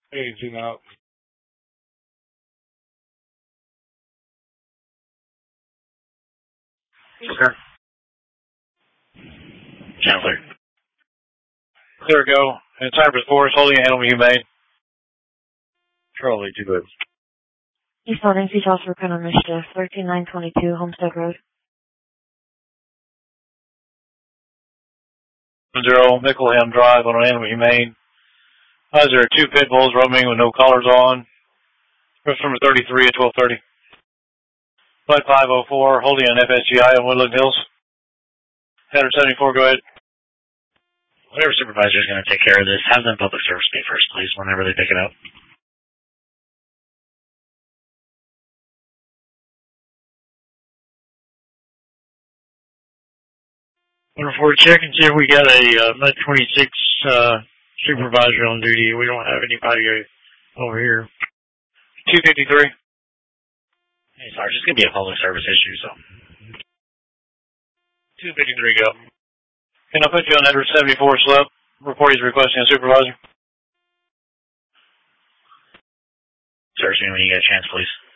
Aging out. Okay. Chancellor. Clear go. And Cypress Force, holding a handle humane. Charlie, 2 good. East Northern Beach Officer Colonel Initiative, 13922 Homestead Road. 0, Mickleham Drive on an animal humane. There are 2 pit bulls roaming with no collars on. Reference number 33 at 1230. Flight 504, holding an FSGI on Woodland Hills. Header 74, go ahead. Whatever supervisor is going to take care of this, have them public service me first, please, whenever they pick it up. Before check and see if we got a Med 26 supervisor on duty. We don't have anybody over here. 253. Hey, sorry, it's going to be a public service issue, so. 253, go. Can I put you on header 74 slip? Report he's requesting a supervisor. Search me when you get a chance, please.